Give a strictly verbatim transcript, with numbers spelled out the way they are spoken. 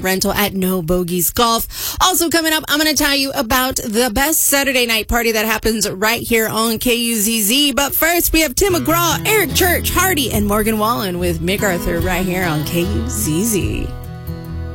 rental at No Bogies Golf. Also coming up, I'm going to tell you about the best Saturday night party that happens right here on K U Z Z. But first, we have Tim McGraw, Eric Church, Hardy, and Morgan Wallen with Mick Arthur right here on K U Z Z.